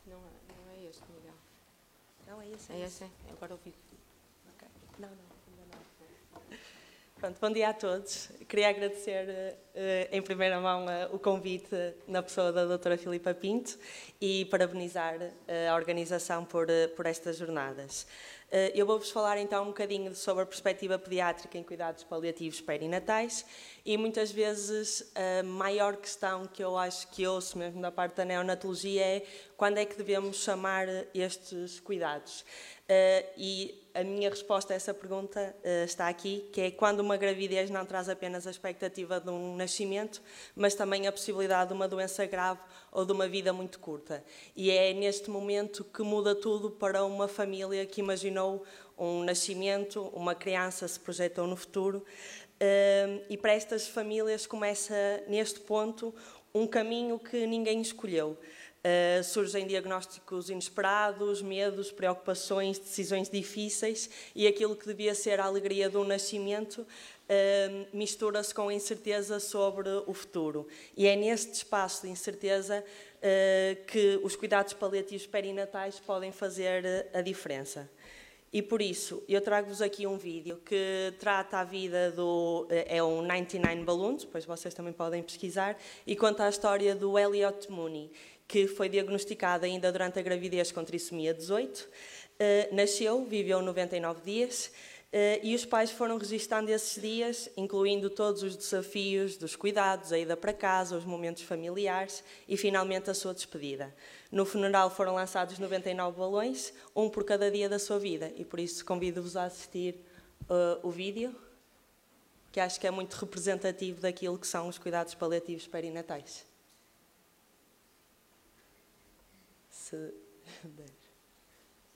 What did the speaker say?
Não é este, Miguel. Não, é esse. É esse? Agora ouvi. Okay. Não, ainda não. Pronto, bom dia a todos. Queria agradecer em primeira mão o convite na pessoa da doutora Filipa Pinto e parabenizar a organização por estas jornadas. Eu vou-vos falar então um bocadinho sobre a perspectiva pediátrica em cuidados paliativos perinatais e muitas vezes a maior questão que eu acho que ouço mesmo da parte da neonatologia é quando é que devemos chamar estes cuidados. E a minha resposta a essa pergunta está aqui, que é quando uma gravidez não traz apenas a expectativa de um nascimento, mas também a possibilidade de uma doença grave ou de uma vida muito curta. E é neste momento que muda tudo para uma família que imaginou um nascimento, uma criança se projetou no futuro, e para estas famílias começa neste ponto um caminho que ninguém escolheu. Surgem diagnósticos inesperados, medos, preocupações, decisões difíceis e aquilo que devia ser a alegria de um nascimento mistura-se com a incerteza sobre o futuro. E é neste espaço de incerteza que os cuidados paliativos perinatais podem fazer a diferença. E por isso, eu trago-vos aqui um vídeo que trata a vida é um 99 Balloons, depois vocês também podem pesquisar, e conta a história do Elliot Mooney, que foi diagnosticado ainda durante a gravidez com trissomia 18, nasceu, viveu 99 dias, e os pais foram registando esses dias, incluindo todos os desafios dos cuidados, a ida para casa, os momentos familiares e, finalmente, a sua despedida. No funeral foram lançados 99 balões, um por cada dia da sua vida, e por isso convido-vos a assistir o vídeo, que acho que é muito representativo daquilo que são os cuidados paliativos perinatais. Se...